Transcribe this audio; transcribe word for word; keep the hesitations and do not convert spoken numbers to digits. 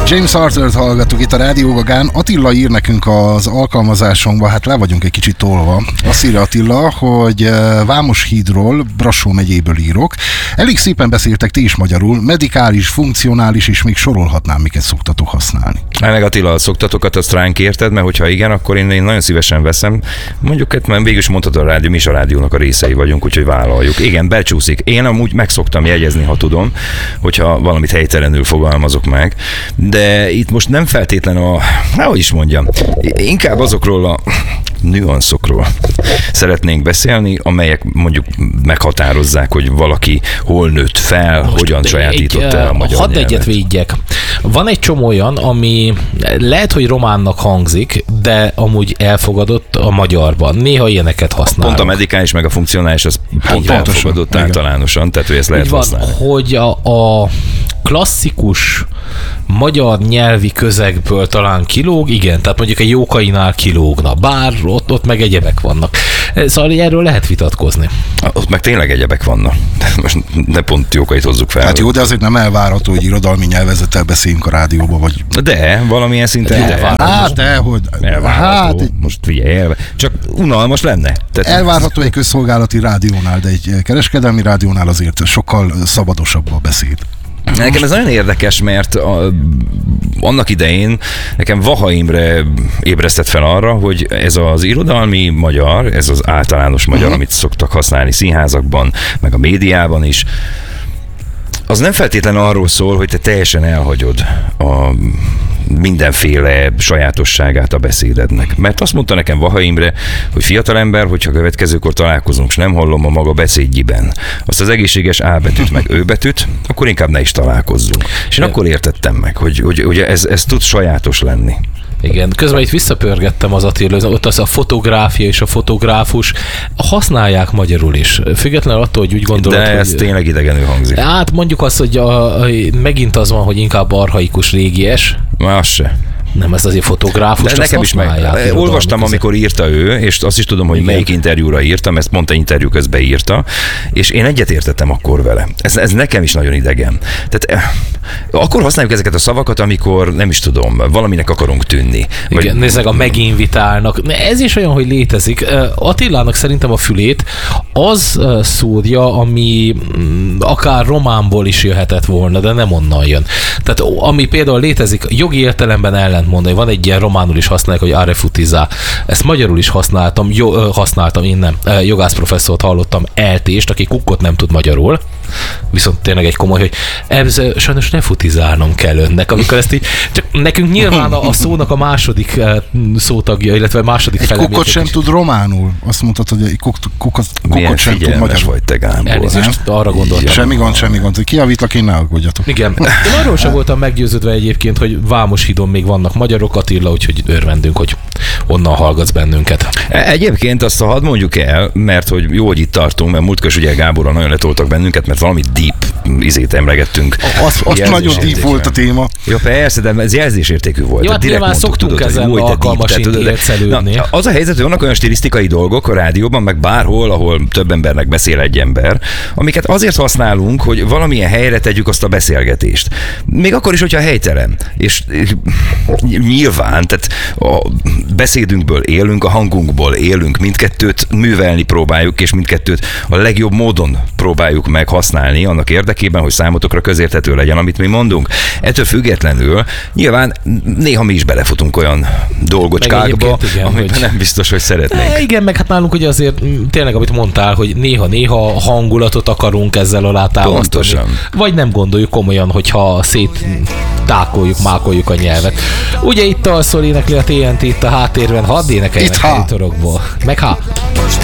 James Arthurt hallgattuk itt a Rádió Gagán. Attila ír nekünk az alkalmazásunkba, hát le vagyunk egy kicsit tolva. Azt írja Attila, hogy Vámoshídról, Brassó megyéből írok. Elég szépen beszéltek ti is magyarul, medikális, funkcionális, és még sorolhatnám, miket szoktatok használni. Meg Attila, a szoktatokat azt ránk érted, mert hogyha igen, akkor én, én nagyon szívesen veszem. Mondjuk, hát végül is mondhatod a rádió, mi is a rádiónak a részei vagyunk, úgyhogy vállaljuk. Igen, becsúszik. Én amúgy meg szoktam jegyezni, ha tudom, hogyha valamit helytelenül fogalmazok meg, de itt most nem feltétlen a, hogy is mondjam, inkább azokról a nüanszokról szeretnénk beszélni, amelyek mondjuk meghatározzák, hogy valaki hol nőtt fel, most hogyan sajátított el a magyar hadd nyelvet. Egyet védjek. Van egy csomó olyan, ami lehet, hogy románnak hangzik, de amúgy elfogadott a magyarban. Néha ilyeneket használunk. Pont a medikális meg a funkcionális az pont elfogadott általánosan, tehát hogy ezt lehet így van, használni. Hogy a, a klasszikus magyar nyelvi közegből talán kilóg, igen, tehát mondjuk egy Jókainál kilógna, bár ott, ott meg egyebek vannak. Szóval erről lehet vitatkozni. Ott meg tényleg egyebek vannak. Most ne pont Jókait hozzuk fel. Hát jó, de azért nem elvárható, hogy irodalmi nyelvezettel beszéljünk a rádióba, vagy... De, valamilyen szinten elvárható. Hát, de, hogy... Elvárható. Hát, most figyelj, elve... csak unalmas lenne. Tehát... Elvárható egy közszolgálati rádiónál, de egy kereskedelmi rádiónál azért sokkal szabadosabb a beszéd. Nekem ez nagyon érdekes, mert a, annak idején nekem Vaha Imre ébresztett fel arra, hogy ez az irodalmi magyar, ez az általános magyar, uh-huh. amit szoktak használni színházakban, meg a médiában is, az nem feltétlenül arról szól, hogy te teljesen elhagyod a mindenféle sajátosságát a beszédednek. Mert azt mondta nekem Vaha Imre, hogy fiatalember, hogyha következőkor találkozunk, és nem hallom a maga beszédjében azt az egészséges A betűt, meg Ö betűt, akkor inkább ne is találkozzunk. És én akkor értettem meg, hogy, hogy, hogy ez, ez tud sajátos lenni. Igen, közben itt visszapörgettem az Attila, ott az a fotográfia és a fotográfus használják magyarul is. Függetlenül attól, hogy úgy gondolod, de ez hogy... tényleg idegenül hangzik. Hát mondjuk azt, hogy a, a, megint az van, hogy inkább archaikus, régies. Már az se. Nem, ez azért fotográfus, de nekem is meg. Olvastam, amikor írta ő, és azt is tudom, hogy igen. melyik interjúra írtam, ezt mondta interjú közben írta, és én egyetértettem akkor vele. Ez, ez nekem is nagyon idegen. Tehát akkor használjuk ezeket a szavakat, amikor nem is tudom, valaminek akarunk tűnni. Vagy... Igen, nézzek, a meginvitálnak. Ez is olyan, hogy létezik. Attilának szerintem a fülét az szúrja, ami akár románból is jöhetett volna, de nem onnan jön. Tehát ami például létezik, jogi értelemben ellen mondani. Van egy ilyen románul is használják, hogy arefutizá. Ezt magyarul is használtam, jó, használtam, én nem. Jogász professzort hallottam, eltést, aki kukkot nem tud magyarul. Viszont tényleg egy komoly, hogy ez sajnos ne futizálnom kell önnek, amikor ezt így, csak nekünk nyilván a, a szónak a második szótagja, illetve második fele. Egy kukkot sem tud románul. Azt mondtad, hogy egy kuk, kukkot, kukkot sem tud magyarul. Vagy te, Gábor. Elnézést, arra gondoltam. Semmi gond, semmi gond. Kijavítlak, én ne aggódjatok. Igen. Én arról sem voltam meggyőződve egyébként, hogy Vámoshídon még vannak magyarok, Attila, úgyhogy örvendünk, hogy onnan hallgatsz bennünket. Egyébként azt hadd mondjuk el, mert hogy jó, hogy itt tartunk, mert múltkor ugye Gáborral nagyon letoltak bennünket, mert valami deep izét emlegettünk. Az, az nagyon deep volt a téma. Jó, persze, de ez jelzésértékű volt. Jó, hát nyilván szoktunk ezen alkalmasint értszelődni. Az a helyzet, hogy vannak olyan stilisztikai dolgok a rádióban, meg bárhol, ahol több embernek beszél egy ember, amiket azért használunk, hogy valamilyen helyre tegyük azt a beszélgetést. Még akkor is, hogyha helytelen. És nyilván, tehát a beszédünkből élünk, a hangunkból élünk, mindkettőt művelni próbáljuk, és mindkettőt a legjobb módon próbáljuk meg használni annak érdekében, hogy számotokra közérthető legyen, amit mi mondunk. Ettől függetlenül nyilván néha mi is belefutunk olyan dolgocskákba, amiben hogy... nem biztos, hogy szeretnénk. E, igen, meg hát nálunk ugye azért tényleg, amit mondtál, hogy néha-néha hangulatot akarunk ezzel alátámasztani. Vagy nem gondoljuk komolyan, hogyha szét tákoljuk, mákoljuk a nyelvet. Ugye itt alszol énekli a té en té itt a háttérben, hadd énekeljenek a torokból. Meg ha!